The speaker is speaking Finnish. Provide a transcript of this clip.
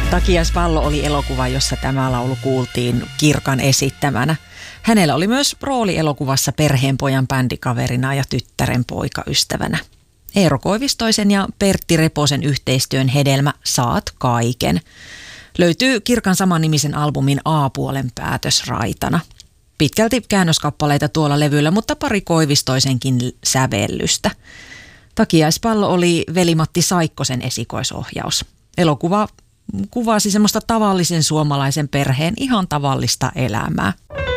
Takiaispallo oli elokuva, jossa tämä laulu kuultiin Kirkan esittämänä. Hänellä oli myös rooli elokuvassa perheenpojan bändikaverina ja tyttären poikaystävänä. Eero Koivistoisen ja Pertti Reposen yhteistyön hedelmä Saat kaiken löytyy Kirkan samannimisen albumin A-puolen päätösraitana. Pitkälti käännöskappaleita tuolla levyllä, mutta pari Koivistoisenkin sävellystä. Takiaispallo oli Veli-Matti Saikkosen esikoisohjaus. Elokuva kuvasi semmoista tavallisen suomalaisen perheen ihan tavallista elämää.